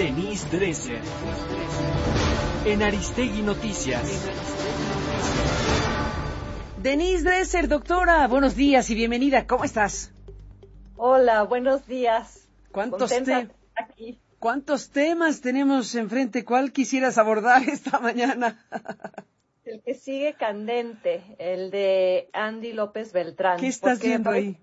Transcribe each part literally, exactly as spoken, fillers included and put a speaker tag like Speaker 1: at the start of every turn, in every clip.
Speaker 1: Denise Dresser. En Aristegui Noticias.
Speaker 2: Denise Dresser, doctora, buenos días y bienvenida. ¿Cómo estás?
Speaker 3: Hola, buenos días.
Speaker 2: ¿Cuántos, te... aquí. ¿Cuántos temas tenemos enfrente? ¿Cuál quisieras abordar esta mañana?
Speaker 3: El que sigue candente, el de Andy López Beltrán.
Speaker 2: ¿Qué estás viendo ahí?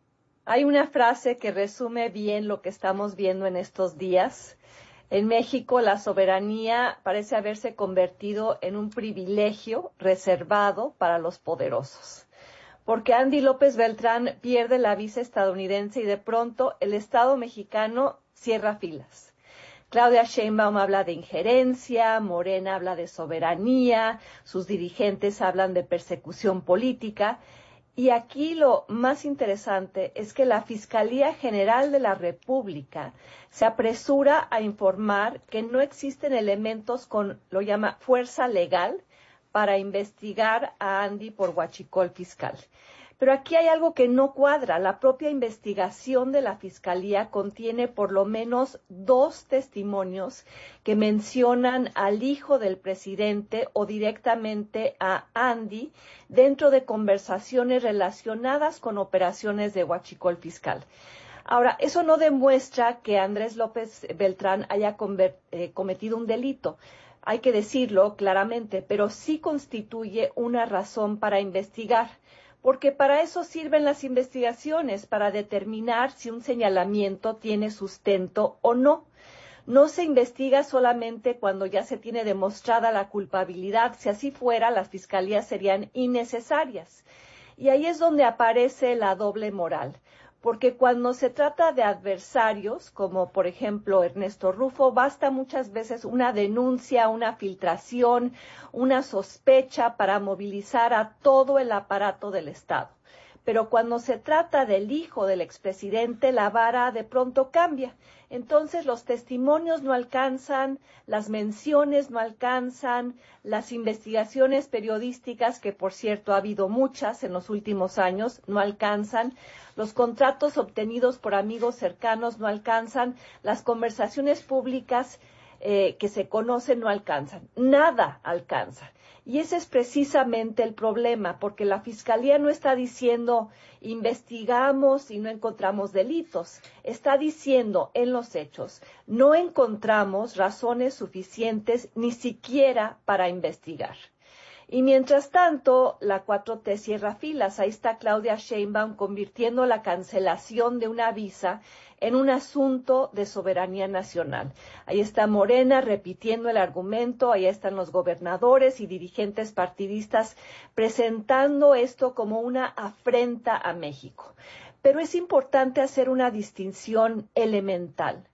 Speaker 3: Hay una frase que resume bien lo que estamos viendo en estos días. En México, la soberanía parece haberse convertido en un privilegio reservado para los poderosos. Porque Andy López Beltrán pierde la visa estadounidense y de pronto el Estado mexicano cierra filas. Claudia Sheinbaum habla de injerencia, Morena habla de soberanía, sus dirigentes hablan de persecución política. Y aquí lo más interesante es que la Fiscalía General de la República se apresura a informar que no existen elementos con, lo llama, fuerza legal para investigar a Andy por huachicol fiscal. Pero aquí hay algo que no cuadra. La propia investigación de la Fiscalía contiene por lo menos dos testimonios que mencionan al hijo del presidente o directamente a Andy dentro de conversaciones relacionadas con operaciones de huachicol fiscal. Ahora, eso no demuestra que Andrés López Beltrán haya conver- eh, cometido un delito. Hay que decirlo claramente, pero sí constituye una razón para investigar. Porque para eso sirven las investigaciones, para determinar si un señalamiento tiene sustento o no. No se investiga solamente cuando ya se tiene demostrada la culpabilidad. Si así fuera, las fiscalías serían innecesarias. Y ahí es donde aparece la doble moral. Porque cuando se trata de adversarios, como por ejemplo Ernesto Rufo, basta muchas veces una denuncia, una filtración, una sospecha para movilizar a todo el aparato del Estado. Pero cuando se trata del hijo del expresidente, la vara de pronto cambia. Entonces los testimonios no alcanzan, las menciones no alcanzan, las investigaciones periodísticas, que por cierto ha habido muchas en los últimos años, no alcanzan, los contratos obtenidos por amigos cercanos no alcanzan, las conversaciones públicas eh, que se conocen no alcanzan, nada alcanza. Y ese es precisamente el problema, porque la Fiscalía no está diciendo investigamos y no encontramos delitos. Está diciendo en los hechos, no encontramos razones suficientes ni siquiera para investigar. Y mientras tanto, la cuatro T cierra filas. Ahí está Claudia Sheinbaum convirtiendo la cancelación de una visa en un asunto de soberanía nacional. Ahí está Morena repitiendo el argumento, ahí están los gobernadores y dirigentes partidistas presentando esto como una afrenta a México. Pero es importante hacer una distinción elemental.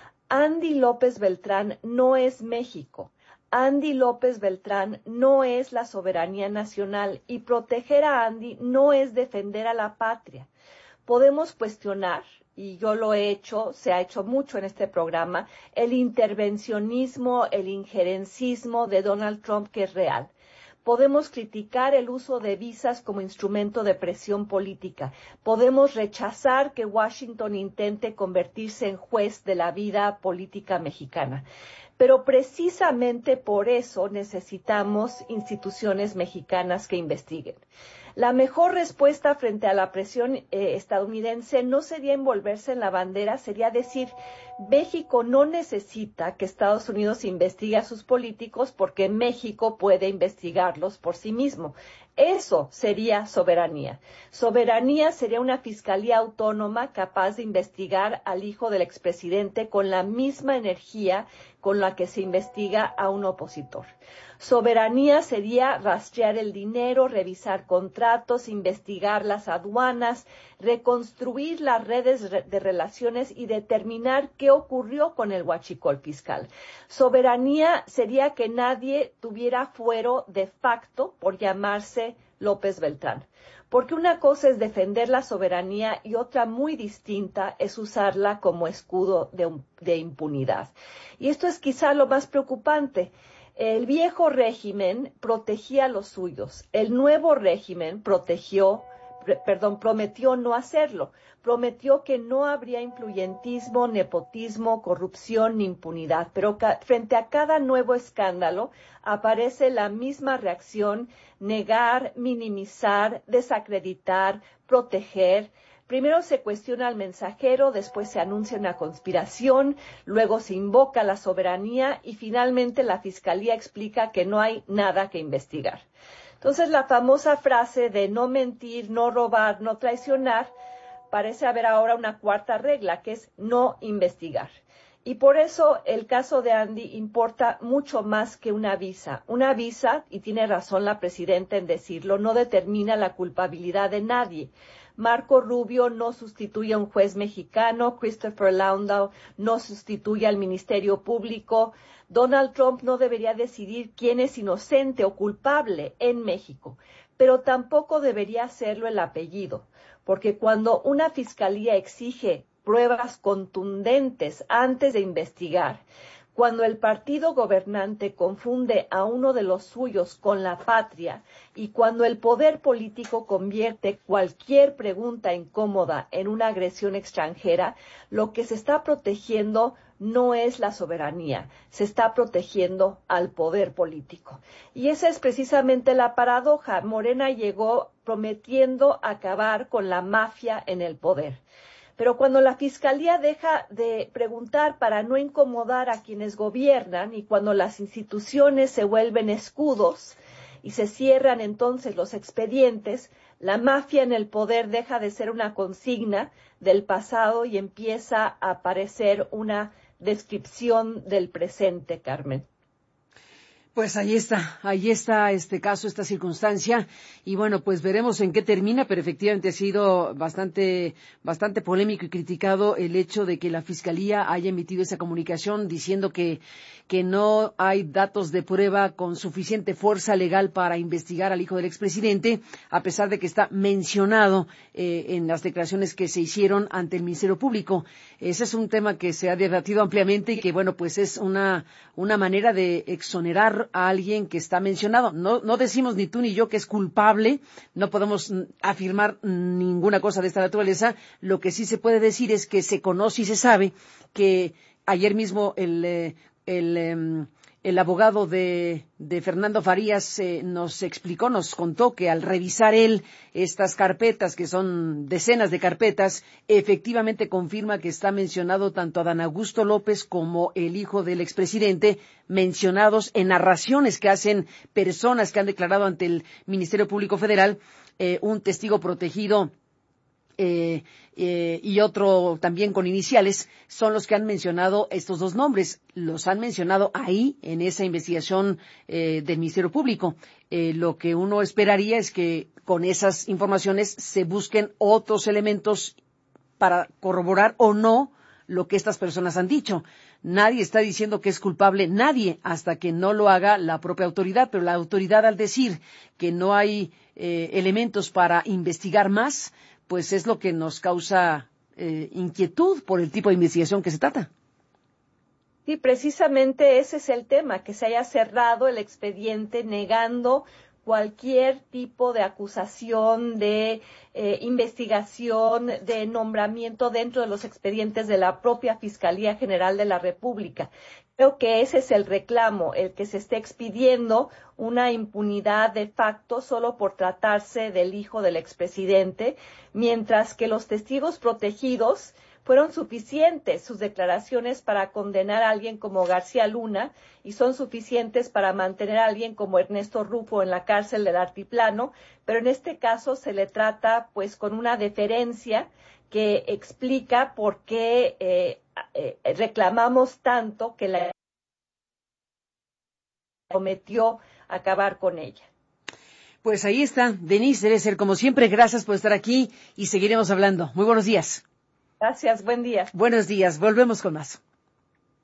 Speaker 3: Andy López Beltrán no es México. Andy López Beltrán no es la soberanía nacional y proteger a Andy no es defender a la patria. Podemos cuestionar, y yo lo he hecho, se ha hecho mucho en este programa, el intervencionismo, el injerencismo de Donald Trump, que es real. Podemos criticar el uso de visas como instrumento de presión política. Podemos rechazar que Washington intente convertirse en juez de la vida política mexicana. Pero precisamente por eso necesitamos instituciones mexicanas que investiguen. La mejor respuesta frente a la presión eh, estadounidense no sería envolverse en la bandera, sería decir, México no necesita que Estados Unidos investigue a sus políticos porque México puede investigarlos por sí mismo. Eso sería soberanía. Soberanía sería una fiscalía autónoma capaz de investigar al hijo del expresidente con la misma energía con la que se investiga a un opositor. Soberanía sería rastrear el dinero, revisar contratos, investigar las aduanas, reconstruir las redes de relaciones y determinar qué ocurrió con el huachicol fiscal. Soberanía sería que nadie tuviera fuero de facto por llamarse López Beltrán. Porque una cosa es defender la soberanía y otra muy distinta es usarla como escudo de, de impunidad. Y esto es quizá lo más preocupante. El viejo régimen protegía a los suyos. El nuevo régimen protegió perdón, prometió no hacerlo. Prometió que no habría influyentismo, nepotismo, corrupción ni impunidad. Pero ca- frente a cada nuevo escándalo aparece la misma reacción: negar, minimizar, desacreditar, proteger. Primero se cuestiona al mensajero, después se anuncia una conspiración, luego se invoca la soberanía y finalmente la Fiscalía explica que no hay nada que investigar. Entonces, la famosa frase de no mentir, no robar, no traicionar, parece haber ahora una cuarta regla, que es no investigar. Y por eso el caso de Andy importa mucho más que una visa. Una visa, y tiene razón la presidenta en decirlo, no determina la culpabilidad de nadie. Marco Rubio no sustituye a un juez mexicano, Christopher Landau no sustituye al Ministerio Público, Donald Trump no debería decidir quién es inocente o culpable en México, pero tampoco debería hacerlo el apellido, porque cuando una fiscalía exige pruebas contundentes antes de investigar, cuando el partido gobernante confunde a uno de los suyos con la patria y cuando el poder político convierte cualquier pregunta incómoda en una agresión extranjera, lo que se está protegiendo no es la soberanía, se está protegiendo al poder político. Y esa es precisamente la paradoja. Morena llegó prometiendo acabar con la mafia en el poder. Pero cuando la Fiscalía deja de preguntar para no incomodar a quienes gobiernan y cuando las instituciones se vuelven escudos y se cierran entonces los expedientes, la mafia en el poder deja de ser una consigna del pasado y empieza a aparecer una descripción del presente, Carmen.
Speaker 2: Pues ahí está, ahí está este caso, esta circunstancia, y bueno, pues veremos en qué termina, pero efectivamente ha sido bastante, bastante polémico y criticado el hecho de que la Fiscalía haya emitido esa comunicación diciendo que, que no hay datos de prueba con suficiente fuerza legal para investigar al hijo del expresidente, a pesar de que está mencionado eh, en las declaraciones que se hicieron ante el Ministerio Público. Ese es un tema que se ha debatido ampliamente y que, bueno, pues es una, una manera de exonerar a alguien que está mencionado. No, no decimos ni tú ni yo que es culpable, no podemos afirmar ninguna cosa de esta naturaleza. Lo que sí se puede decir es que se conoce y se sabe que ayer mismo el, el, el abogado de, de Fernando Farías eh, nos explicó, nos contó que al revisar él estas carpetas, que son decenas de carpetas, efectivamente confirma que está mencionado tanto Adán Augusto López como el hijo del expresidente, mencionados en narraciones que hacen personas que han declarado ante el Ministerio Público Federal, eh, un testigo protegido Eh, eh, y otro también con iniciales, son los que han mencionado estos dos nombres. Los han mencionado ahí en esa investigación eh, del Ministerio Público. Eh, lo que uno esperaría es que con esas informaciones se busquen otros elementos para corroborar o no lo que estas personas han dicho. Nadie está diciendo que es culpable, nadie, hasta que no lo haga la propia autoridad, pero la autoridad, al decir que no hay eh, elementos para investigar más, pues es lo que nos causa eh, inquietud por el tipo de investigación que se trata.
Speaker 3: Sí, precisamente ese es el tema, que se haya cerrado el expediente negando cualquier tipo de acusación, de eh, investigación, de nombramiento dentro de los expedientes de la propia Fiscalía General de la República. Creo que ese es el reclamo, el que se esté expidiendo una impunidad de facto solo por tratarse del hijo del expresidente, mientras que los testigos protegidos fueron suficientes sus declaraciones para condenar a alguien como García Luna y son suficientes para mantener a alguien como Ernesto Rufo en la cárcel del Altiplano, pero en este caso se le trata pues con una deferencia que explica por qué eh, eh, reclamamos tanto que la prometió acabar con ella.
Speaker 2: Pues ahí está, Denise Dresser, como siempre, gracias por estar aquí y seguiremos hablando. Muy buenos días.
Speaker 3: Gracias, buen día.
Speaker 2: Buenos días, volvemos con más.